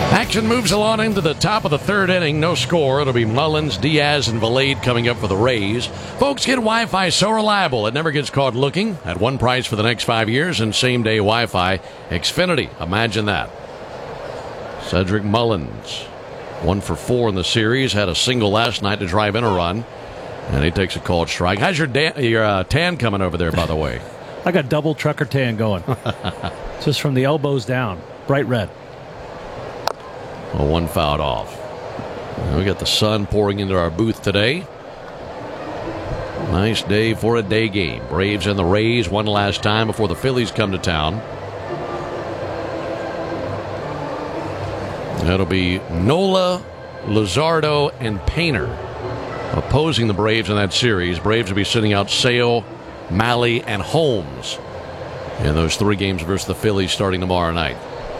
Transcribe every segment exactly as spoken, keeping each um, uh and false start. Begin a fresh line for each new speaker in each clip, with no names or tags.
Action moves along into the top of the third inning. No score. It'll be Mullins, Diaz, and Valade coming up for the Rays. Folks, get Wi-Fi so reliable it never gets caught looking. At one price for the next five years and same-day Wi-Fi. Xfinity. Imagine that. Cedric Mullins, one for four in the series. Had a single last night to drive in a run. And he takes a called strike. How's your, da- your uh, tan coming over there, by the way?
I got double trucker tan going. Just from the elbows down. Bright red.
Well, one fouled off. And we got the sun pouring into our booth today. Nice day for a day game. Braves and the Rays one last time before the Phillies come to town. That'll be Nola, Luzardo, and Painter opposing the Braves in that series. Braves will be sitting out Sale, Malley, and Holmes in those three games versus the Phillies starting tomorrow night.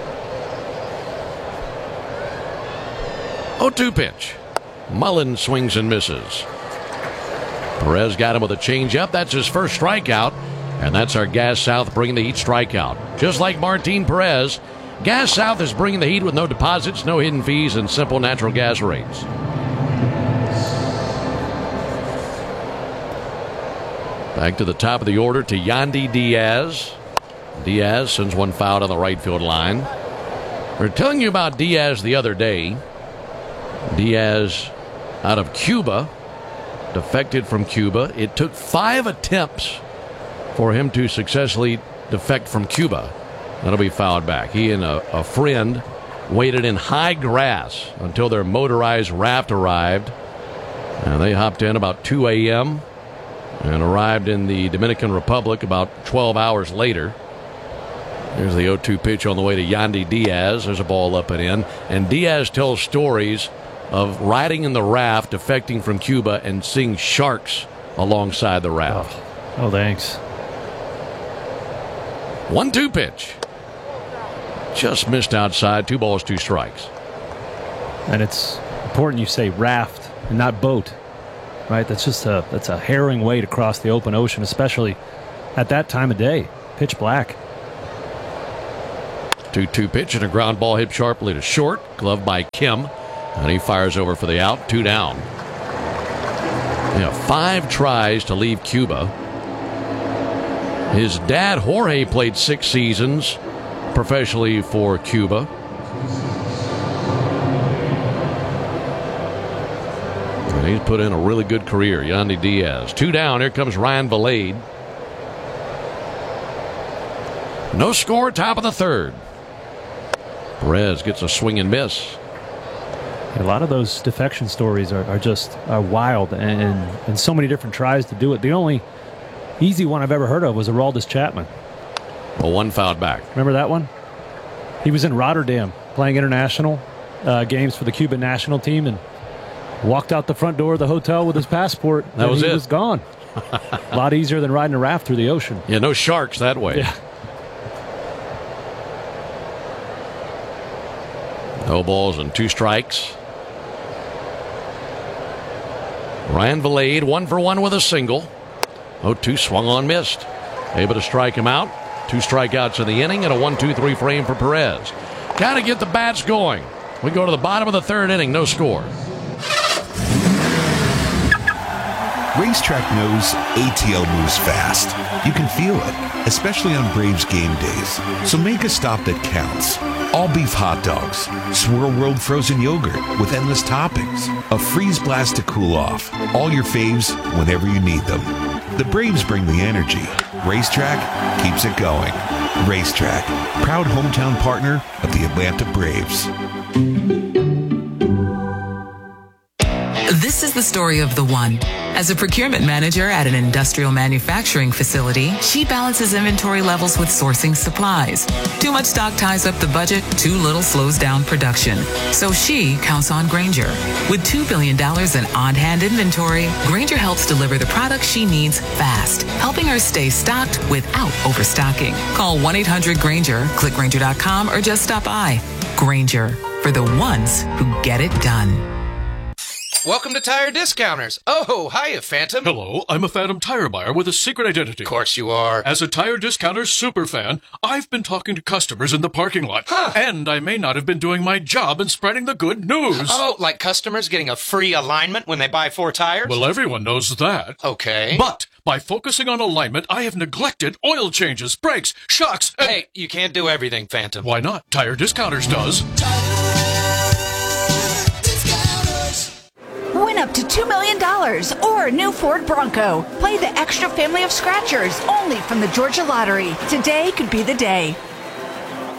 oh two pitch. Mullins swings and misses. Perez got him with a changeup. That's his first strikeout. And that's our Gas South bringing the Heat strikeout. Just like Martin Perez, Gas South is bringing the Heat with no deposits, no hidden fees, and simple natural gas rates. Back to the top of the order to Yandy Diaz. Diaz sends one foul on the right field line. We were telling you about Diaz the other day. Diaz out of Cuba, defected from Cuba. It took five attempts for him to successfully defect from Cuba. That'll be fouled back. He and a, a friend waited in high grass until their motorized raft arrived. And they hopped in about two a.m. and arrived in the Dominican Republic about twelve hours later. There's the oh two pitch on the way to Yandy Diaz. There's a ball up and in. And Diaz tells stories of riding in the raft, defecting from Cuba, and seeing sharks alongside the raft.
Oh, oh thanks.
one two pitch. Just missed outside. Two balls, two strikes.
And it's important you say raft and not boat, right? That's just a that's a harrowing way to cross the open ocean, especially at that time of day. Pitch black.
two two pitch and a ground ball hit sharply to short. Gloved by Kim. And he fires over for the out. Two down. Yeah, five tries to leave Cuba. His dad, Jorge, played six seasons professionally for Cuba. And he's put in a really good career, Yandy Diaz. Two down. Here comes Ryan Valade. No score, top of the third. Perez gets a swing and miss.
A lot of those defection stories are, are just are wild, and, and so many different tries to do it. The only easy one I've ever heard of was Aroldis Chapman.
Well, one fouled back.
Remember that one? He was in Rotterdam playing international uh, games for the Cuban national team and walked out the front door of the hotel with his passport.
That was
he
it.
was gone. A lot easier than riding a raft through the ocean.
Yeah, no sharks that way.
Yeah.
No balls and two strikes. Ryan Valade, one for one with a single. oh two swung on, missed. Able to strike him out. Two strikeouts in the inning and a one two three frame for Perez. Got to get the bats going. We go to the bottom of the third inning, no score.
Racetrack knows A T L moves fast. You can feel it, especially on Braves game days. So make a stop that counts. All beef hot dogs, Swirl World frozen yogurt with endless toppings, a freeze blast to cool off. All your faves whenever you need them. The Braves bring the energy. Racetrack keeps it going. Racetrack, proud hometown partner of the Atlanta Braves.
This is the story of the one. As a procurement manager at an industrial manufacturing facility, she balances inventory levels with sourcing supplies. Too much stock ties up the budget, too little slows down production. So she counts on Grainger. With two billion dollars in on-hand inventory, Grainger helps deliver the products she needs fast, helping her stay stocked without overstocking. Call one eight hundred Grainger, click Grainger dot com, or just stop by. Grainger, for the ones who get it done.
Welcome to Tire Discounters. Oh, hiya, Phantom.
Hello, I'm a Phantom tire buyer with a secret identity.
Of course you are.
As a Tire Discounters superfan, I've been talking to customers in the parking lot.
Huh.
And I may not have been doing my job in spreading the good news.
Oh, like customers getting a free alignment when they buy four tires?
Well, everyone knows that.
Okay.
But by focusing on alignment, I have neglected oil changes, brakes, shocks, and...
Hey, you can't do everything, Phantom.
Why not? Tire Discounters does.
Win up to two million dollars or a new Ford Bronco. Play the extra family of scratchers only from the Georgia Lottery. Today could be the day.